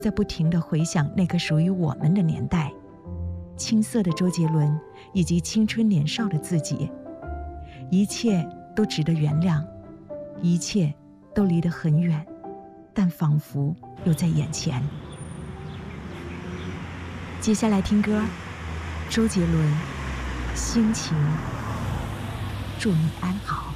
在不停地回想那个属于我们的年代，青涩的周杰伦以及青春年少的自己，一切都值得原谅，一切都离得很远，但仿佛又在眼前。接下来听歌，周杰伦《心情》，祝你安好。